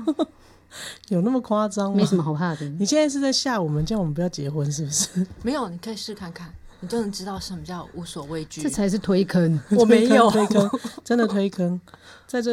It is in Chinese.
有那么夸张吗？ 没什么好怕的。 你现在是在吓我们，叫我们不要结婚是不是？ 没有，你可以试看看，你就能知道什么叫无所畏惧。 这才是推坑。 我没有推坑，真的推坑，在这